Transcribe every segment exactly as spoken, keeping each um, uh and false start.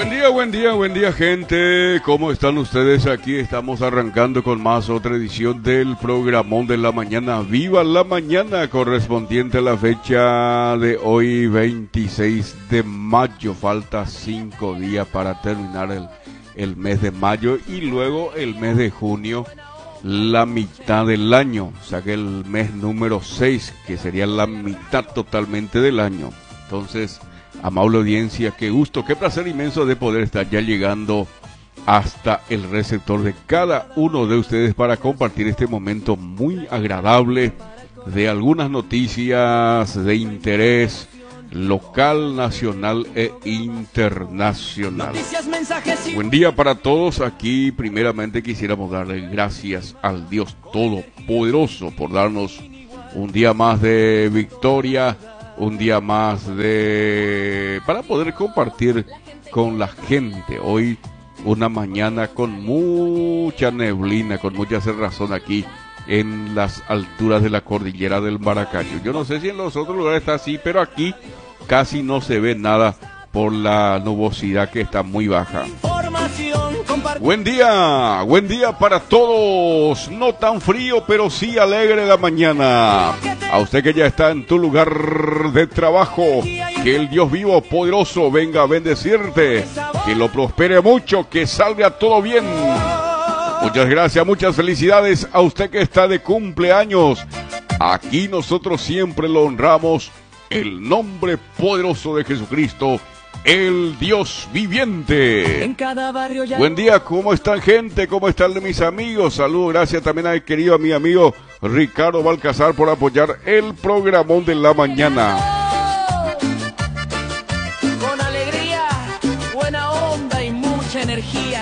Buen día, buen día, buen día, gente. ¿Cómo están ustedes? Aquí estamos arrancando con más otra edición del programón de la mañana. ¡Viva la mañana! Correspondiente a la fecha de hoy, veintiséis de mayo. Falta cinco días para terminar el, el mes de mayo y luego el mes de junio, la mitad del año. O sea que el mes número seis, que sería la mitad totalmente del año. Entonces, amable audiencia, qué gusto, qué placer inmenso de poder estar ya llegando hasta el receptor de cada uno de ustedes para compartir este momento muy agradable de algunas noticias de interés local, nacional e internacional. Noticias, mensajes y... Buen día para todos. Aquí primeramente quisiéramos darle gracias al Dios Todopoderoso por darnos un día más de victoria, un día más de para poder compartir con la gente. Hoy una mañana con mucha neblina, con mucha cerrazón aquí en las alturas de la cordillera del Maracayo. Yo no sé si en los otros lugares está así, pero aquí casi no se ve nada por la nubosidad que está muy baja. Buen día, buen día para todos. No tan frío, pero sí alegre la mañana. A usted que ya está en tu lugar de trabajo, que el Dios vivo, poderoso, venga a bendecirte, que lo prospere mucho, que salga todo bien. Muchas gracias, muchas felicidades a usted que está de cumpleaños. Aquí nosotros siempre lo honramos, el nombre poderoso de Jesucristo, el Dios viviente. En cada barrio ya... Buen día, ¿cómo están, gente? ¿Cómo están mis amigos? Saludos, gracias también al querido a mi amigo Ricardo Balcazar por apoyar el programón de la mañana. Con alegría, buena onda y mucha energía.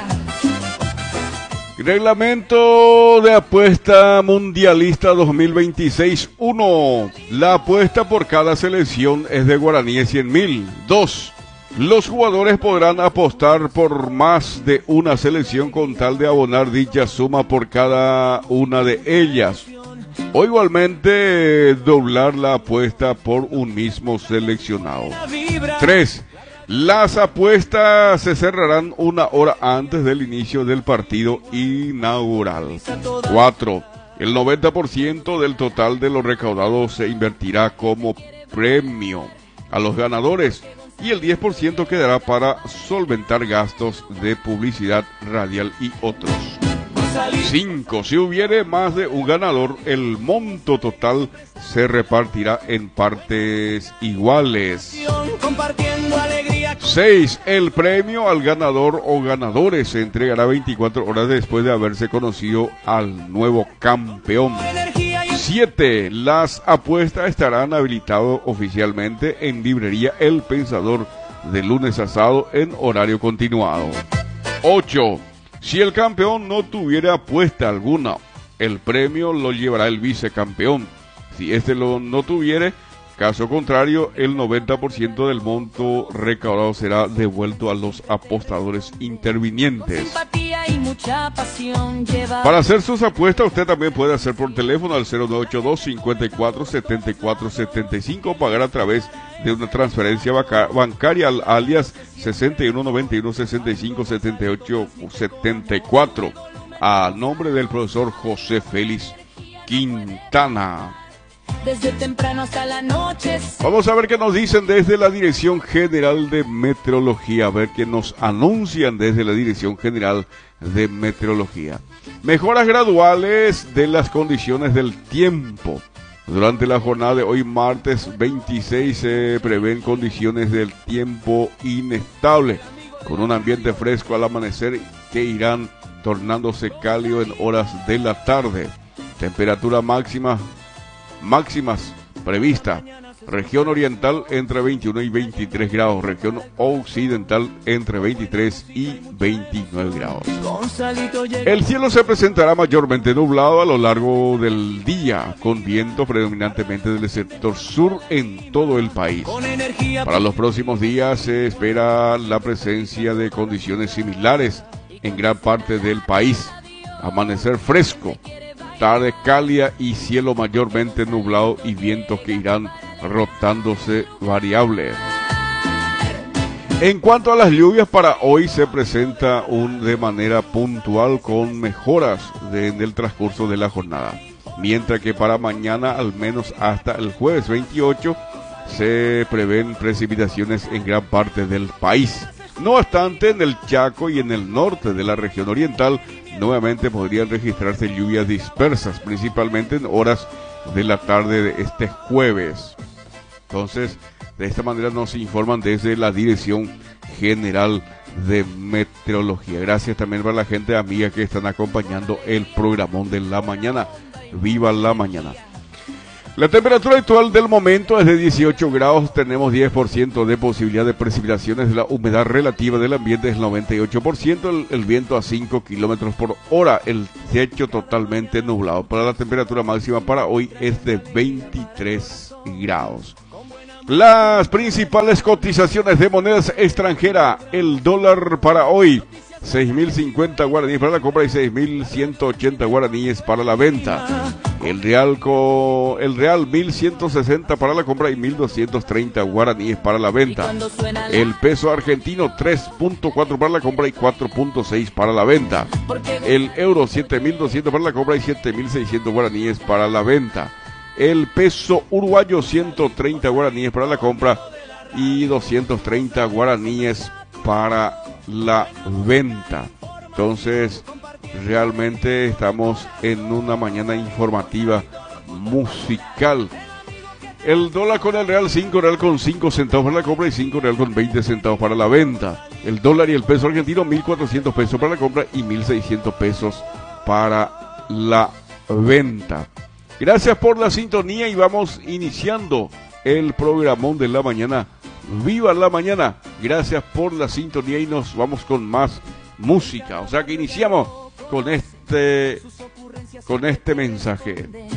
Reglamento de apuesta mundialista dos mil veintiséis. uno. La apuesta por cada selección es de guaraníes cien mil. dos. Los jugadores podrán apostar por más de una selección con tal de abonar dicha suma por cada una de ellas. O igualmente doblar la apuesta por un mismo seleccionado. tres. Las apuestas se cerrarán una hora antes del inicio del partido inaugural. cuatro. El noventa por ciento del total de lo recaudado se invertirá como premio a los ganadores y el diez por ciento quedará para solventar gastos de publicidad radial y otros. cinco. Si hubiere más de un ganador, el monto total se repartirá en partes iguales. seis. El premio al ganador o ganadores se entregará veinticuatro horas después de haberse conocido al nuevo campeón. siete. Las apuestas estarán habilitadas oficialmente en librería El Pensador de lunes a sábado en horario continuado. ocho. Si el campeón no tuviera apuesta alguna, el premio lo llevará el vicecampeón. Si este lo no tuviere, caso contrario, el noventa por ciento del monto recaudado será devuelto a los apostadores intervinientes. Para hacer sus apuestas, usted también puede hacer por teléfono al cero nueve ocho dos, cinco cuatro, siete cuatro siete cinco o pagar a través de una transferencia bancaria al alias sesenta y uno noventa y uno sesenta y cinco setenta y ocho setenta y cuatro a nombre del profesor José Félix Quintana. Desde temprano hasta la noche. Vamos a ver qué nos dicen desde la Dirección General de Meteorología, a ver qué nos anuncian desde la Dirección General de Meteorología. Mejoras graduales de las condiciones del tiempo. Durante la jornada de hoy, martes veintiséis, se prevén condiciones del tiempo inestable, con un ambiente fresco al amanecer que irán tornándose cálido en horas de la tarde. Temperatura máxima máximas prevista: región oriental entre veintiuno y veintitrés grados, región occidental entre veintitrés y veintinueve grados. El cielo se presentará mayormente nublado a lo largo del día, con viento predominantemente del sector sur en todo el país. Para los próximos días se espera la presencia de condiciones similares en gran parte del país: amanecer fresco, tarde cálida y cielo mayormente nublado y vientos que irán rotándose variables. En cuanto a las lluvias, para hoy se presenta un de manera puntual con mejoras de, en el transcurso de la jornada. Mientras que para mañana, al menos hasta el jueves veintiocho, se prevén precipitaciones en gran parte del país. No obstante, en el Chaco y en el norte de la región oriental, nuevamente podrían registrarse lluvias dispersas, principalmente en horas de la tarde de este jueves. Entonces, de esta manera nos informan desde la Dirección General de Meteorología. Gracias también para la gente amiga que están acompañando el programón de la mañana. Viva la mañana. La temperatura actual del momento es de dieciocho grados, tenemos diez por ciento de posibilidad de precipitaciones, la humedad relativa del ambiente es noventa y ocho por ciento, el, el viento a cinco kilómetros por hora, el techo totalmente nublado. Para la temperatura máxima para hoy es de veintitrés grados. Las principales cotizaciones de monedas extranjera, el dólar para hoy, seis mil cincuenta guaraníes para la compra y seis mil ciento ochenta guaraníes para la venta. El real, co, el real mil ciento sesenta para la compra y mil doscientos treinta guaraníes para la venta. El peso argentino tres punto cuatro para la compra y cuatro punto seis para la venta. El euro siete mil doscientos para la compra y siete mil seiscientos guaraníes para la venta. El peso uruguayo ciento treinta guaraníes para la compra y doscientos treinta guaraníes para la venta. Entonces, realmente estamos en una mañana informativa musical. El dólar con el real, cinco real con cinco centavos para la compra y cinco real con veinte centavos para la venta. El dólar y el peso argentino, mil cuatrocientos pesos para la compra y mil seiscientos pesos para la venta. Gracias por la sintonía y vamos iniciando el programón de la mañana. ¡Viva la mañana! Gracias por la sintonía y nos vamos con más música. O sea que iniciamos con este, con este mensaje.